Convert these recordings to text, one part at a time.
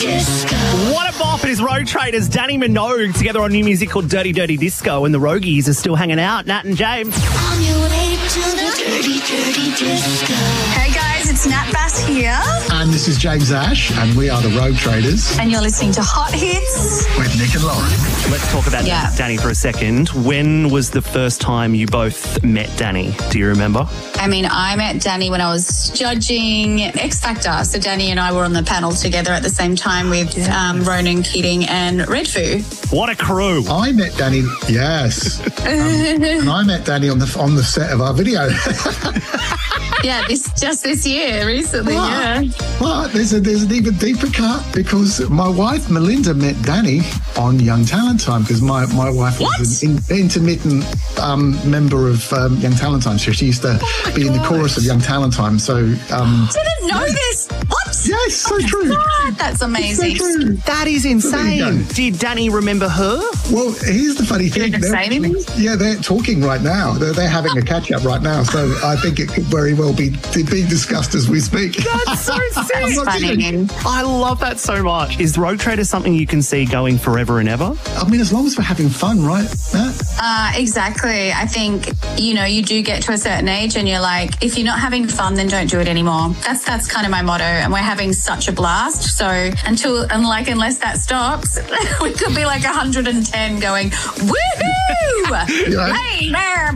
What a bop. It is Road Traders, Danny Minogue, together on new music called Dirty Dirty Disco, and the Rogies are still hanging out. Nat and James. On your way to the Dirty Dirty Disco. Hey guys, it's Nat Bass here. And this is James Ash, and we are the Road Traders. And you're listening to Hot Hits With Nick and Lauren. Let's talk about Danny for a second. When was the first time you both met Danny? Do you remember? I mean, I met Danny when I was judging X Factor. So Danny and I were on the panel together at the same time with Ronan Keating and Redfoo. What a crew. I met Danny, yes. And I met Danny on the set of our video. Yeah, this year, recently, But there's an even deeper cut, because my wife, Melinda, met Danny on Young Talent Time, because my wife was an intermittent member of Young Talent Time. So she used to be in the chorus of Young Talent Time. So didn't know this. What? Yes, so true. God, that's amazing. So true. That is So there you insane. go. Did Danny remember her? Well, here's the funny thing. Did it say anything? Yeah, they're talking right now. They're having a catch-up right now. So I think it could very well be being discussed as we speak. That's so sick. That's funny. I love that so much. Is Road Trader something you can see going forever and ever? I mean, as long as we're having fun, right, Matt? Exactly. I think, you do get to a certain age and you're like, if you're not having fun, then don't do it anymore. That's kind of my motto. And we're having such a blast. So unless that stops, we could be like 110 going, woohoo! Hey,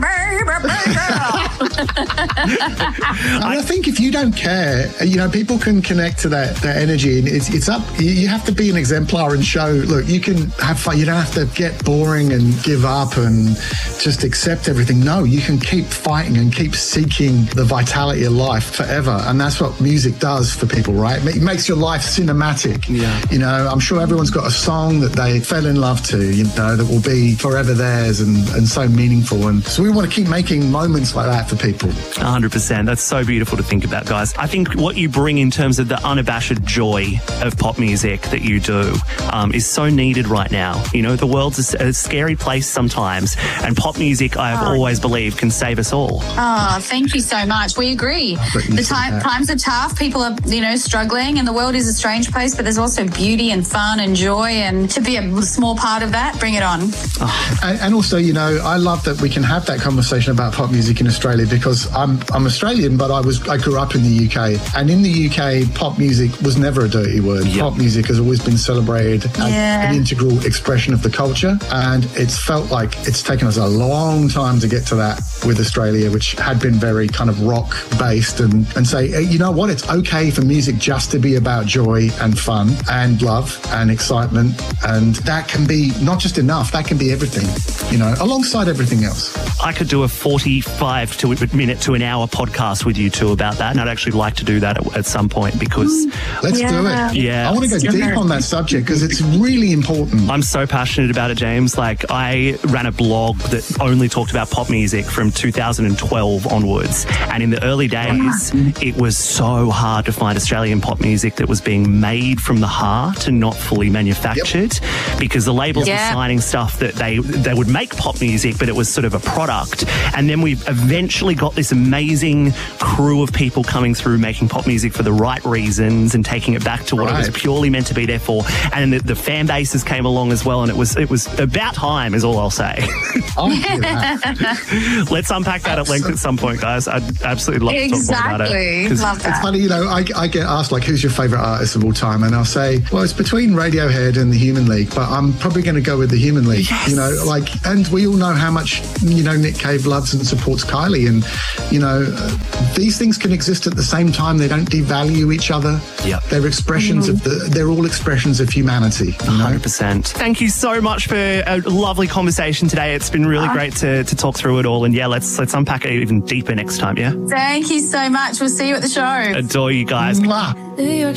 And I think if you don't care, people can connect to that energy, and it's up. You have to be an exemplar and show, look, you can have fun. You don't have to get boring and give up and just accept everything. No, you can keep fighting and keep seeking the vitality of life forever. And that's what music does for people, right? It makes your life cinematic. Yeah. I'm sure everyone's got a song that they fell in love to, that will be forever theirs and so meaningful. And so we want to keep making moments like that for people. 100%. That's so beautiful to think about, guys. I think what you bring in terms of the unabashed joy of pop music that you do is so needed right now. The world's a scary place sometimes, and pop music, I have always believed, can save us all. Oh, thank you so much. We agree. Times are tough. People are, struggling, and the world is a strange place, but there's also beauty and fun and joy, and to be a small part of that, bring it on. And also, I love that we can have that conversation about pop music in Australia, because I'm Australian, but I grew up in the UK, and in the UK, pop music was never a dirty word. Yep. Pop music has always been celebrated as an integral expression of the culture, and it's felt like it's taken us a long time to get to that with Australia, which had been very kind of rock based, and say, hey, you know what, it's okay for music just to be about joy and fun and love and excitement, and that can be not just enough, that can be everything, alongside everything else. I could do a 45-minute to an hour podcast with you two about that, and I'd actually like to do that at some point, because Let's do it. Yeah. I want to go deep on that subject, because it's really important. I'm so passionate about it, James. Like, I ran a blog that only talked about pop music from 2012 onwards, and in the early days, it was so hard to find Australian pop music that was being made from the heart and not fully manufactured, because the labels were signing stuff that they would make pop music, but it was sort of a product. And then we've eventually got this amazing crew of people coming through making pop music for the right reasons and taking it back to what it was purely meant to be there for. And the fan bases came along as well, and it was about time, is all I'll say. Let's unpack that at length at some point, guys. I'd absolutely love to talk more about it. Love that. It's funny, I get asked, like, who's your favourite artist of all time? And I'll say, well, it's between Radiohead and the Human League, but I'm probably going to go with the Human League. And we all know how much, Nick Cave loves and supports Kylie. And, these things can exist at the same time. They don't devalue each other. Yep. They're expressions they're all expressions of humanity. 100%. Thank you so much for a lovely conversation today. It's been really great to talk through it all. And let's unpack it even deeper next time, yeah? Thank you so much. We'll see you at the show. Adore you guys. Mwah.